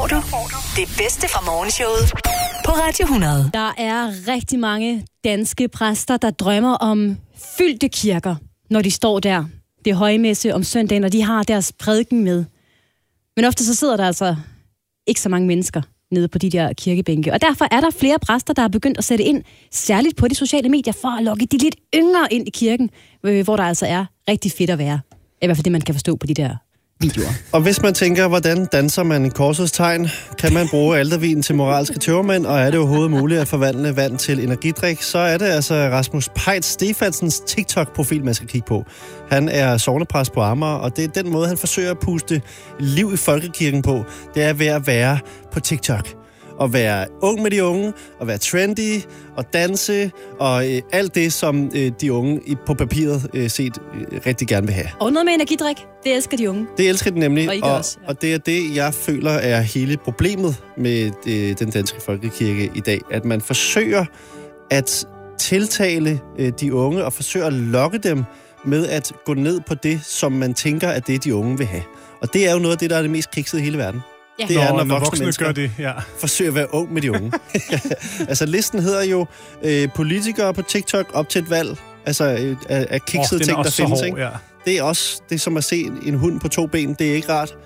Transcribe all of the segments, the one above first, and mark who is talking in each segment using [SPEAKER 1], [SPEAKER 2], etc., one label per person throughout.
[SPEAKER 1] får du det bedste fra morgenshowet på Radio 100.
[SPEAKER 2] Der er rigtig mange danske præster, der drømmer om fyldte kirker, når de står der. Det er højmesse om søndagen, og de har deres prædiken med. Men ofte så sidder der altså ikke så mange mennesker nede på de der kirkebænke. Og derfor er der flere præster, der har begyndt at sætte ind, særligt på de sociale medier, for at lokke de lidt yngre ind i kirken, hvor der altså er rigtig fedt at være. I hvert fald det, man kan forstå på de der videoer.
[SPEAKER 3] Og hvis man tænker, hvordan danser man i korsets tegn, kan man bruge altervin til moralske tøvermænd, og er det overhovedet muligt at forvandle vand til energidrik, så er det altså Rasmus Peit Stefansens TikTok-profil, man skal kigge på. Han er sognepræst på Amager, og det er den måde, han forsøger at puste liv i folkekirken på. Det er ved at være på TikTok. At være ung med de unge, at være trendy, og danse, og alt det, som de unge på papiret set rigtig gerne vil have.
[SPEAKER 2] Og noget med energidrik, det elsker de unge.
[SPEAKER 3] Det elsker de nemlig,
[SPEAKER 2] også, ja.
[SPEAKER 3] Og det er det, jeg føler er hele problemet med den danske folkekirke i dag. At man forsøger at tiltale de unge, og forsøger at lokke dem med at gå ned på det, som man tænker, at det de unge vil have. Og det er jo noget af det, der er det mest kiksede i hele verden.
[SPEAKER 4] Ja.
[SPEAKER 3] Det er, når
[SPEAKER 4] voksne
[SPEAKER 3] mennesker
[SPEAKER 4] gør det, ja.
[SPEAKER 3] forsøger at være ung med de unge. Altså, listen hedder jo politikere på TikTok op til et valg. Altså, af kiksede ting, der findes, ikke? Ja. Det er også det, som at se en hund på 2 ben. Det er ikke rart.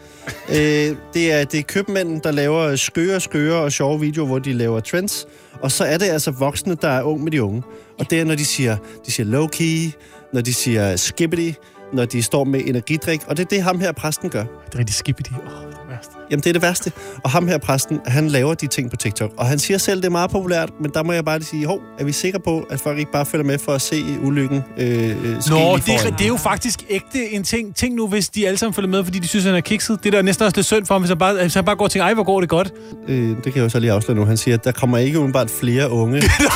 [SPEAKER 3] Det er købmænden, der laver skøre og sjove videoer, hvor de laver trends. Og så er det altså voksne, der er ung med de unge. Og det er, når de siger low-key, når de siger skibbity, når de står med energidrik. Og det er det, ham her præsten gør.
[SPEAKER 4] Det er rigtig skibbity. Det værste.
[SPEAKER 3] Jamen, det er det værste. Og ham her præsten, han laver de ting på TikTok. Og han siger selv, det er meget populært, men der må jeg bare lige sige, er vi sikre på, at folk ikke bare følger med for at se ulykken ske
[SPEAKER 4] det er jo faktisk ægte en ting. Tænk nu, hvis de alle sammen følger med, fordi de synes, han er kikset. Det er der næsten også lidt synd for ham, hvis han bare går og tænker, ej, hvor går det godt.
[SPEAKER 3] Det kan jeg jo så lige afsløre nu. Han siger, at der kommer ikke umiddelbart flere unge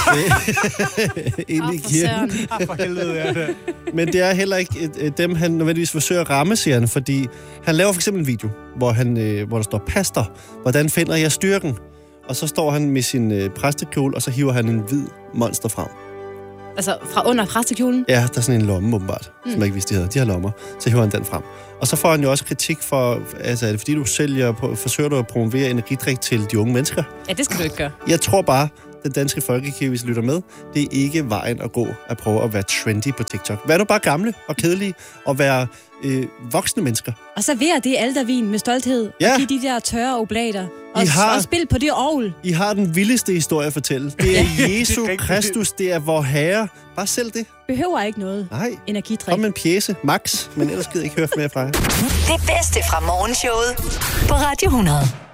[SPEAKER 3] ind i kirken.
[SPEAKER 4] For helvede, ja det.
[SPEAKER 3] Men det er heller ikke dem, han nødvendigvis forsøger at ramme, siger han, fordi han laver for eksempel en video, hvor der står, pastor, hvordan finder jeg styrken? Og så står han med sin præstekjole, og så hiver han en hvid monster frem.
[SPEAKER 2] Altså fra under præstekjolen?
[SPEAKER 3] Ja, der er sådan en lomme, åbenbart, som jeg ikke vidste, de havde. De har lommer. Så hiver han den frem. Og så får han jo også kritik for, altså er det fordi, du forsøger du at promovere energidrik til de unge mennesker?
[SPEAKER 2] Ja, det skal du ikke gøre.
[SPEAKER 3] Jeg tror bare, den danske folkekirke, hvis I lytter med, det er ikke vejen at gå at prøve at være trendy på TikTok. Vær nu bare gamle og kedelige, og være voksne mennesker.
[SPEAKER 2] Og servere det altervin med stolthed. Ja. Og give de der tørre oblater. Og spil på det orgel.
[SPEAKER 3] I har den vildeste historie at fortælle. Det er Jesu Kristus, det er vor Herre. Bare selv det.
[SPEAKER 2] Behøver ikke noget energidrik.
[SPEAKER 3] Kom en pjece, max, men ellers gider jeg ikke høre mere fra jer.
[SPEAKER 1] Det bedste fra morgenshowet på Radio 100.